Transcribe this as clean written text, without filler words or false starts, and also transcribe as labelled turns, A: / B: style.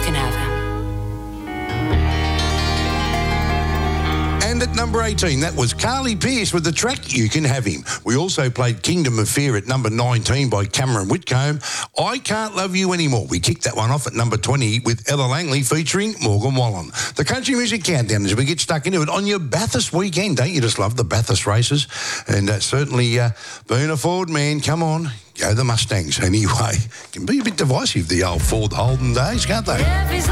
A: can have him.
B: And at number 18, that was Carly Pearce with the track You Can Have Him. We also played Kingdom of Fear at number 19 by Cameron Whitcomb. I Can't Love You Anymore. We kicked that one off at number 20 with Ella Langley featuring Morgan Wallen. The Country Music Countdown as we get stuck into it on your Bathurst weekend. Don't you just love the Bathurst races? And certainly being a Ford man, come on, go the Mustangs. Anyway, can be a bit divisive, the old Ford Holden days, can't they?